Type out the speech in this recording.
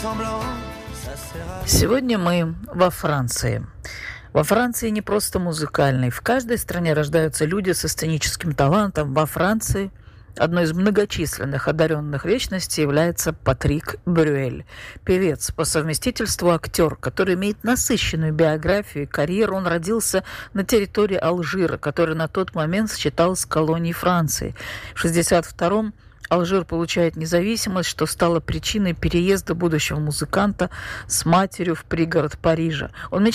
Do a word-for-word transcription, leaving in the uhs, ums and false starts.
Сегодня мы во Франции. Во Франции не просто музыкальной. В каждой стране рождаются люди со сценическим талантом. Во Франции одной из многочисленных одаренных личностей является Патрик Брюэль. Певец, по совместительству актер, который имеет насыщенную биографию и карьеру. Он родился на территории Алжира, который на тот момент считался колонией Франции. В шестьдесят втором Алжир получает независимость, что стало причиной переезда будущего музыканта с матерью в пригород Парижа. Он